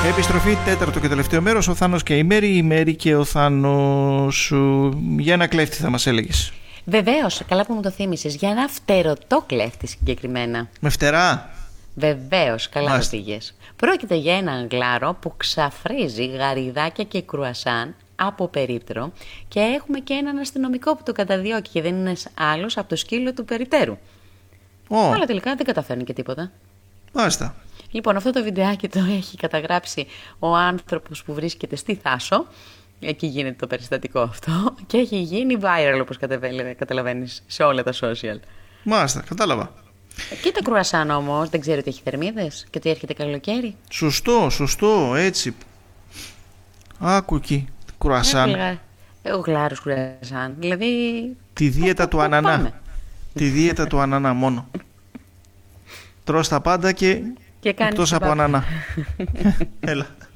Επιστροφή, τέταρτο και τελευταίο μέρος. Ο Θάνος και η Μέρη, η Μέρη και ο Θάνος. Για ένα κλέφτη θα μας έλεγες. Βεβαίως, καλά που μου το θύμισες. Για ένα φτερωτό κλέφτη συγκεκριμένα. Με φτερά. Βεβαίως, καλά το πήγες. Πρόκειται για έναν γλάρο που ξαφρίζει γαριδάκια και κρουασάν από περίπτερο και έχουμε και έναν αστυνομικό που το καταδιώκει και δεν είναι άλλος από το σκύλο του περιττέρου. Αλλά τελικά δεν καταφέρνει και τίποτα. Μάλιστα. Λοιπόν, αυτό το βιντεάκι το έχει καταγράψει ο άνθρωπος που βρίσκεται στη Θάσο. Εκεί γίνεται το περιστατικό αυτό και έχει γίνει viral, όπως καταλαβαίνεις, σε όλα τα social. Μάλιστα, κατάλαβα. Και το κρουασάν όμως, δεν ξέρω ότι έχει θερμίδες και ότι έρχεται καλοκαίρι. Σωστό, έτσι. Άκου εκεί, κρουασάν. Ο γλάρος κρουασάν, δηλαδή... Τη δίαιτα του ανανά. Τη δίαιτα του ανανά μόνο. Τρως τα πάντα και εκτός από ανανά. Έλα.